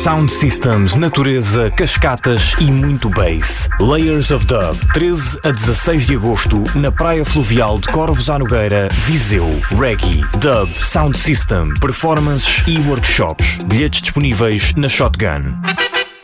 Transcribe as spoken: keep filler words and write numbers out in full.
Sound systems, natureza, cascatas e muito bass. Layers of Dub, treze a dezasseis de agosto, na Praia Fluvial de Corvos à Nogueira, Viseu. Reggae, Dub, Sound System, performances e workshops. Bilhetes disponíveis na Shotgun.